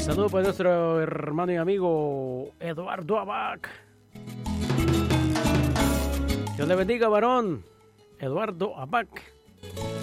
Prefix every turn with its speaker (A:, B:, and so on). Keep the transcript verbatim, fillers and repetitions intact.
A: Saludos para nuestro hermano y amigo Eduardo Abac. Dios le bendiga, varón. Eduardo Abac.